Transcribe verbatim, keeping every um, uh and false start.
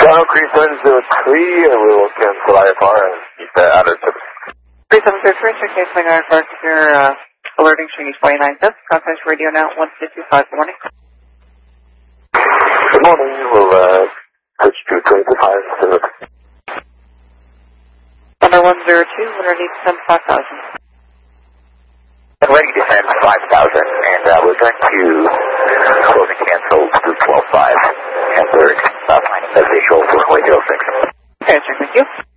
Toronto Creek seven zero three, and we will cancel I F R and keep the outer service. three seven zero three, check canceling I F R to your uh, alerting Chinese forty-nine fifth. Conference radio now one two two five, good morning. Good morning, we'll uh, switch to twenty-five. Number one zero two, we're ready to send five thousand. I'm ready to send five thousand, and uh, we're going to close and cancel to twelve five, and third, uh, finding the visual for zero six. Okay, check, thank you.